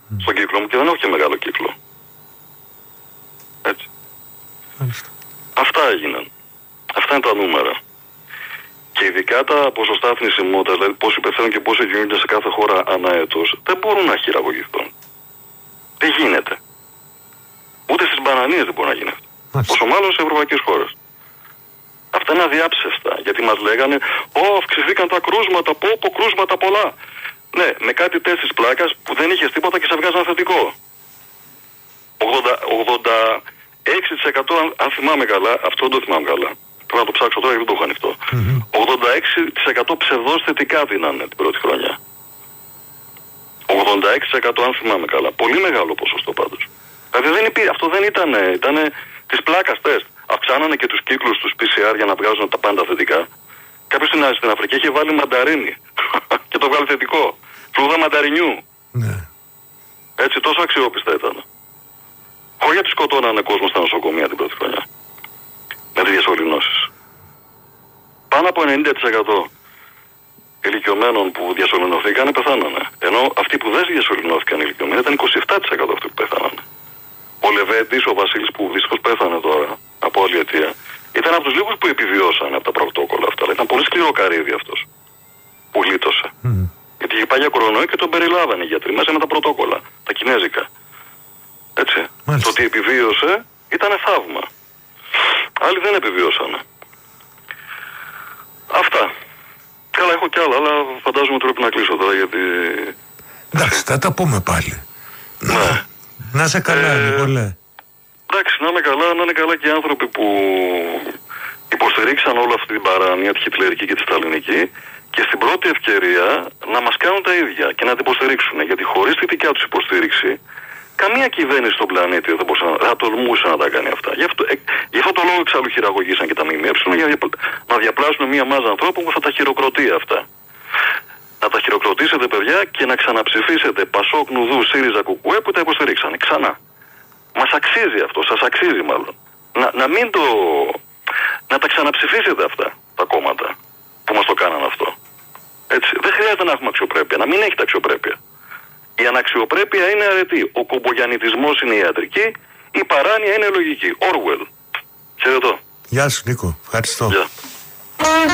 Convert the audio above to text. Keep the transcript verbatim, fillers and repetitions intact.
mm. στον κύκλο μου και δεν έχω και μεγάλο κύκλο. Έτσι. Μάλιστα. Αυτά έγιναν. Αυτά είναι τα νούμερα. Και ειδικά τα ποσοστά θνησιμότητας, δηλαδή πόσοι πεθαίνουν και πόσοι γεννιούνται σε κάθε χώρα ανά έτος, δεν μπορούν να χειραγωγηθούν. Δεν γίνεται. Ούτε στις μπανανίες δεν μπορεί να γίνει αυτό. Μάλιστα. Πόσο μάλλον σε ευρωπαϊκές χώρες. Αυτά είναι αδιάψευστα. Γιατί μας λέγανε, Ω, αυξηθήκαν τα κρούσματα, πω, πω, κρούσματα πολλά. Ναι, με κάτι τεστ της πλάκας που δεν είχες τίποτα και σε βγάζαν θετικό. ογδόντα έξι τοις εκατό αν, αν θυμάμαι καλά, αυτό δεν το θυμάμαι καλά. Πρέπει να το ψάξω τώρα γιατί δεν το έχω ανοιχτό. Mm-hmm. ογδόντα έξι τοις εκατό ψευδώς θετικά δίνανε την πρώτη χρονιά. ογδόντα έξι τοις εκατό αν θυμάμαι καλά. Πολύ μεγάλο ποσοστό πάντως. Δηλαδή δεν υπήρχε, αυτό δεν ήταν, ήταν της πλάκας τεστ. Αυξάνανε και τους κύκλους τους πι σι αρ για να βγάζουν τα πάντα θετικά. Κάποιος στην, στην Αφρική είχε βάλει μανταρίνι και το βγάλει θετικό. Φλούδα μανταρινιού. Ναι. Έτσι, τόσο αξιόπιστα ήταν. Όχι γιατί σκοτώνανε κόσμο στα νοσοκομεία την πρώτη χρονιά. Με τις διασωληνώσεις. Πάνω από ενενήντα τοις εκατό ηλικιωμένων που διασωληνωθήκαν πεθάνανε. Ενώ αυτοί που δεν διασωληνώθηκαν ηλικιωμένοι ήταν είκοσι επτά τοις εκατό αυτοί που πεθάνανε. Ο Λεβέντης, ο Βασίλης που δυστυχώς πέθανε τώρα από άλλη αιτία, ήταν από τους λίγους που επιβιώσαν από τα πρωτόκολλα αυτά. Αλλά ήταν πολύ σκληρό καρύδι αυτός που γλίτωσε. Mm. Γιατί είχε πάει για κορονοϊό και τον περιλάβανε οι γιατροί μέσα με τα πρωτόκολλα, τα κινέζικα. Έτσι. Μάλιστα. Το ότι επιβίωσε ήταν θαύμα. Άλλοι δεν επιβιώσαν. Αυτά. Καλά, έχω κι άλλα, αλλά φαντάζομαι ότι πρέπει να κλείσω τώρα γιατί. Εντάξει, θα τα πούμε πάλι. Ναι. Να σε καλά, ε, Νικόλε. Εντάξει, να είναι καλά, να είναι καλά και οι άνθρωποι που υποστηρίξαν όλη αυτή την παράνοια, τη χιτλερική και τη σταλινική, και στην πρώτη ευκαιρία να μας κάνουν τα ίδια και να την υποστηρίξουν. Γιατί χωρίς τη δικιά τους υποστήριξη, καμία κυβέρνηση στον πλανήτη δεν μπορούσε να, θα τολμούσε να τα κάνει αυτά. Γι' αυτό, ε, γι' αυτό το λόγο εξάλλου χειραγωγήσαν και τα ΜΜΕ για να διαπλάσουν μια μάζα ανθρώπων που θα τα χειροκροτεί αυτά. Να τα χειροκροτήσετε, παιδιά, και να ξαναψηφίσετε Πασόκ, Νουδού, ΣΥΡΙΖΑ, Κουκουέ που τα υποστηρίξανε. Ξανά. Μας αξίζει αυτό, σας αξίζει μάλλον. Να, να μην το. Να τα ξαναψηφίσετε αυτά τα κόμματα που μας το κάναν αυτό. Έτσι. Δεν χρειάζεται να έχουμε αξιοπρέπεια, να μην έχετε αξιοπρέπεια. Η αναξιοπρέπεια είναι αρετή. Ο κομπογιανιτισμός είναι ιατρική, η παράνοια είναι λογική. Orwell. Χαιρετώ. Γεια σου, Νίκο. Ευχαριστώ. Γεια.